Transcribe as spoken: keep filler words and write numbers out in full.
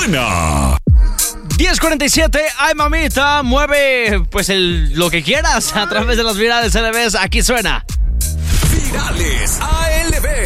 suena. diez cuarenta y siete, ay mamita, mueve pues el, lo que quieras a través de los virales L B S. Aquí suena Virales A L B.